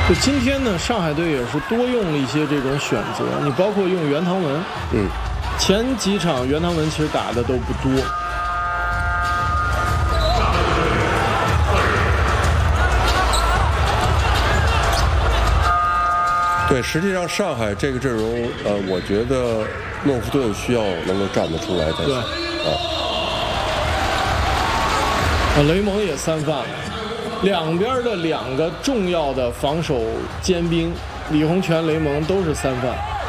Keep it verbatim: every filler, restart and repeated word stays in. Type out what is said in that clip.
就今天呢，上海队也是多用了一些这种选择，你包括用袁唐文， 嗯， 前几场袁唐文其实打的都不多。 对，实际上上海这个阵容，呃，我觉得诺福顿需要能够站得出来才行。 对， 啊， 啊，雷蒙也三犯了，两边的两个重要的防守尖兵李洪权、雷蒙都是三犯。